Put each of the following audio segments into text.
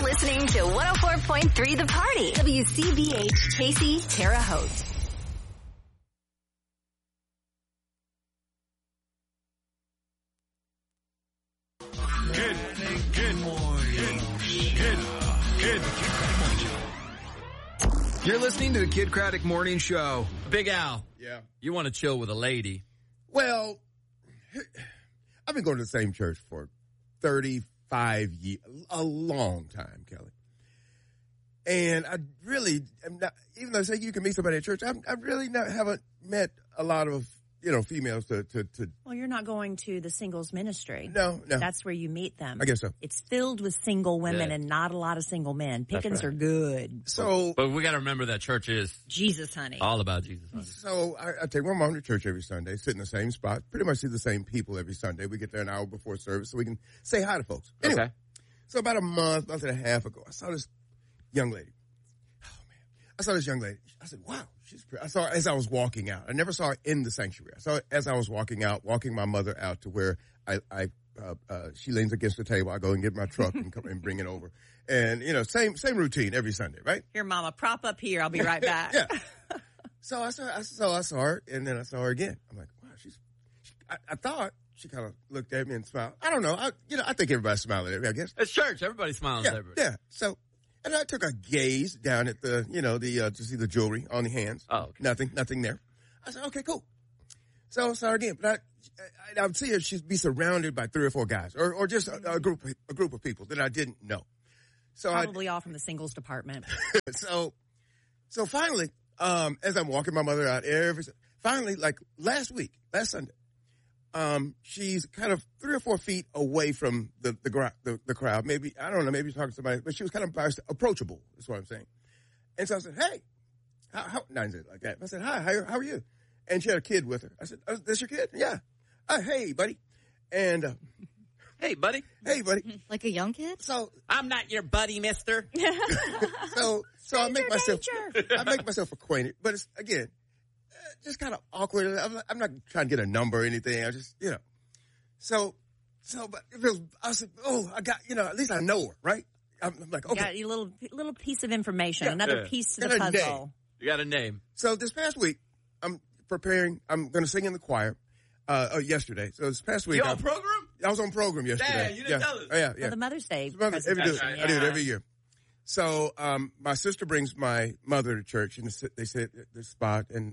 listening to 104.3 The Party. WCBH Casey, Terre Haute. Good morning. Good. You're listening to the Kid Craddock Morning Show. Big Al. Yeah. You want to chill with a lady. Well, I've been going to the same church for 35 years, a long time, Kelly. And I really am not, even though I say you can meet somebody at church, I really haven't met a lot of, females to. Well, you're not going to the singles ministry. No. That's where you meet them. I guess so. It's filled with single women and not a lot of single men. Pickings are good. So. But we got to remember that church is Jesus, honey. all about Jesus, honey. So I take my mom to church every Sunday, sit in the same spot, pretty much see the same people every Sunday. We get there an hour before service so we can say hi to folks. Anyway, Okay. So about a month and a half ago, I saw this young lady. Oh, man. I saw this young lady. I said, wow, she's pretty. I saw her as I was walking out. I never saw her in the sanctuary. I saw her as I was walking my mother out to where she leans against the table. I go and get my truck and come and bring it over. And, same routine every Sunday, right? Here, Mama, prop up here. I'll be right back. Yeah. So I saw her, and then I saw her again. I'm like, wow, I thought she kind of looked at me and smiled. I don't know. I think everybody's smiling at me, I guess. It's church. Everybody smiles at everybody. Yeah. So, and I took a gaze down at to see the jewelry on the hands. Oh, okay. Nothing there. I said, okay, cool. So I saw her again, but I would see her, she'd be surrounded by 3 or 4 guys or just a group of people that I didn't know. So Probably all from the singles department. So finally, as I'm walking my mother out finally, like last Sunday, she's kind of 3 or 4 feet away from the crowd. Maybe, I don't know, maybe talking to somebody, but she was kind of approachable, is what I'm saying. And so I said, hey, how not like that. I said, hi, how are you? And she had a kid with her. I said, oh, that's your kid? Yeah. Hey, buddy. And, Hey, buddy. Like a young kid? So I'm not your buddy, mister. so I make myself acquainted, but it's again just kind of awkward. I'm not trying to get a number or anything. I just but it feels. I said, oh, I got at least I know her, right? I'm like, okay, Got you a little piece of information, Yeah. another piece to the Got a puzzle. name. You got a name. So this past week, I'm preparing. I'm going to sing in the choir. Yesterday. So this past week, You on program? I was on program yesterday. Dang, you didn't tell us. Oh, yeah. For the Mother's Day I do presentation. it every year. So, my sister brings my mother to church, and they sit at this spot. And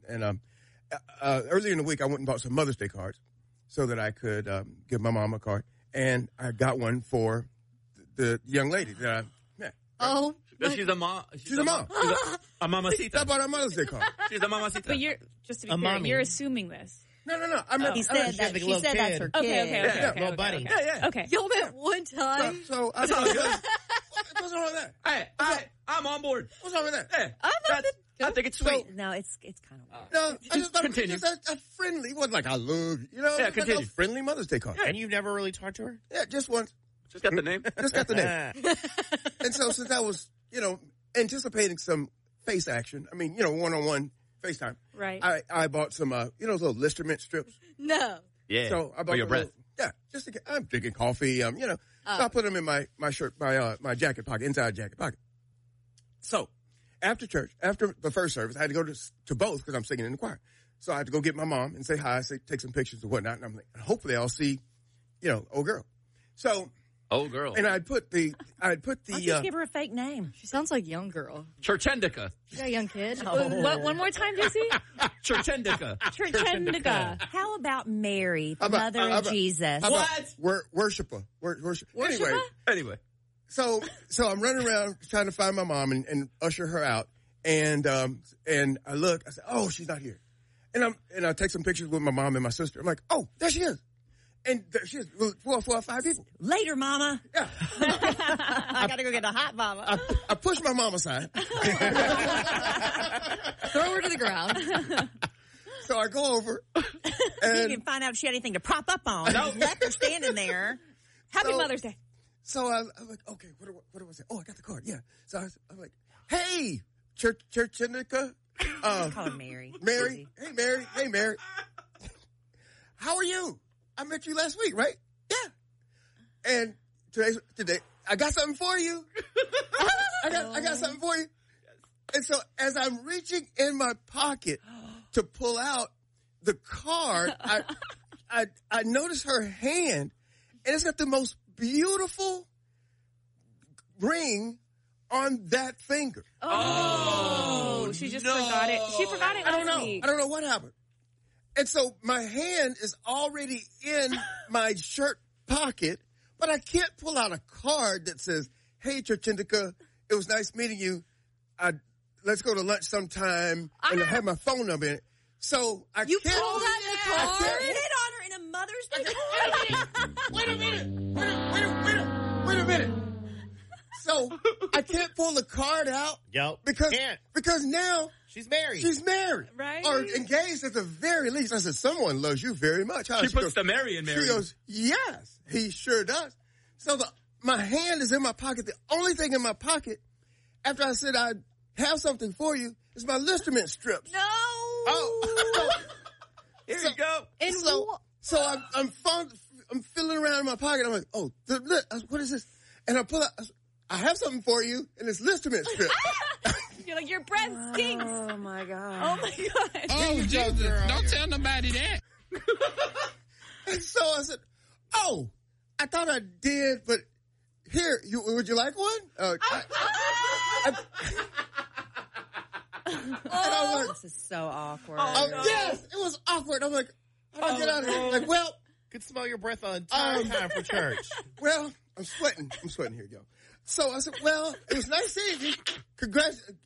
earlier in the week, I went and bought some Mother's Day cards so that I could give my mom a card. And I got one for the young lady that I met. Oh. She's a mom. She's a mom. A mamacita. I bought a Mother's Day card. She's a mamacita. But just to be clear, you're assuming this. No. He said that. She said that's her kid. Okay. Little buddy. Yeah. Okay. Y'all met one time? So I That's all good. what's wrong with that? Hey, I'm on board. What's wrong with that? Yeah. I think it's sweet. No, it's kind of weird. No, I just thought it was Continue. just a friendly. It wasn't like I love you. Yeah, Like continue. a friendly Mother's Day card. And you've never really talked to her? Yeah, just once. Just got the name. Just got the name. And so since I was, anticipating some face action, one-on-one FaceTime. Right. I bought some, those little Listermint strips. No. Yeah. So I bought For your them breath. little- Yeah, just to I'm drinking coffee, So I put them in my shirt, my jacket pocket, inside jacket pocket. So after church, after the first service, I had to go to both because I'm singing in the choir. So I had to go get my mom and say hi, take some pictures and whatnot. And I'm like, hopefully I'll see, old girl. So. Old girl. And I'd put the. Why don't you give her a fake name? She sounds like young girl. Churchendica. She's got a young kid. What? One more time, JC? Churchendica. Churchendica. How about Mary, the mother of Jesus? How about worshiper. Worship. Anyway. So I'm running around trying to find my mom and usher her out. And I look, I said, oh, she's not here. And I take some pictures with my mom and my sister. I'm like, oh, there she is. And she has 4 or 5 people. Later, Mama. Yeah. I got to go get a hot mama. I push my mom aside. Throw her to the ground. So I go over. You And didn't find out if she had anything to prop up on. No. You left her standing there. Happy Mother's Day. So I'm like, okay, what do I say? Oh, I got the card. Yeah. So I'm like, hey, Churchendica. Call her Mary. Mary. Hey, Mary. How are you? I met you last week, right? Yeah. And today, I got something for you. I got something for you. And so as I'm reaching in my pocket to pull out the card, I notice her hand, and it's got the most beautiful ring on that finger. Oh, she just forgot it. She forgot it last week. I don't know what happened. And so my hand is already in my shirt pocket, but I can't pull out a card that says, "Hey, Church Indica, it was nice meeting you. Let's go to lunch sometime," and I have my phone number in it. So I You can't. pulled out the card? I Hit can't- on her in a Mother's Day. Wait a minute. So I can't pull the card out. Yep. Because now she's married. She's married. Right. Or engaged at the very least. I said, someone loves you very much. She puts the Mary in Mary. She goes, yes, he sure does. So my hand is in my pocket. The only thing in my pocket, after I said I'd have something for you, is my Listerman strips. No. Oh. Here you go. And So I'm feeling around in my pocket. I'm like, oh, what is this? And I pull out, I have something for you, and it's Listerman strip. You're like, your breath stinks. Oh my God. Oh my God. Oh, Jesus. Don't tell nobody that. And so I said, oh, I thought I did, but here, would you like one? And I was like, This is so awkward. yes, it was awkward. I'm like, how do I get out of here? Like, well, Could smell your breath on time for church. well, I'm sweating here, yo. So I said, well, it was nice seeing you.